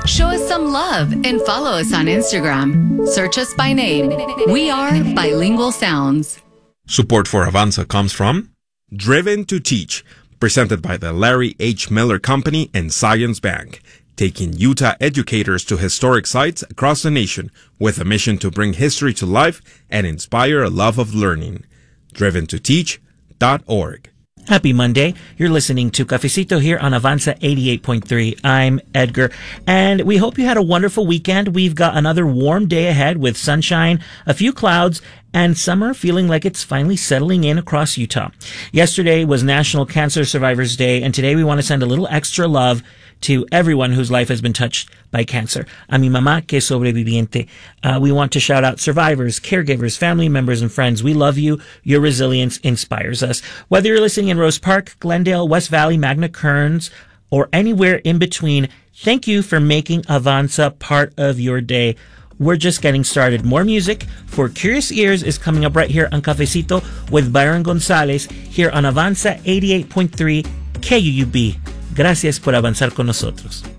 Show us some love and follow us on Instagram. Search us by name. We are Bilingual Sounds. Support for Avanza comes from Driven to Teach, presented by the Larry H. Miller Company and Science Bank, taking Utah educators to historic sites across the nation with a mission to bring history to life and inspire a love of learning. DrivenToTeach.org. Happy Monday. You're listening to Cafecito here on Avanza 88.3. I'm Edgar, and we hope you had a wonderful weekend. We've got another warm day ahead with sunshine, a few clouds, and summer feeling like it's finally settling in across Utah. Yesterday was National Cancer Survivors Day, and today we want to send a little extra love to everyone whose life has been touched by cancer. A mi mamá que sobreviviente. We want to shout out survivors, caregivers, family members, and friends. We love you. Your resilience inspires us. Whether you're listening in Rose Park, Glendale, West Valley, Magna Kearns, or anywhere in between, thank you for making Avanza part of your day. We're just getting started. More music for Curious Ears is coming up right here on Cafecito with Byron Gonzalez here on Avanza 88.3 KUUB. Gracias por avanzar con nosotros.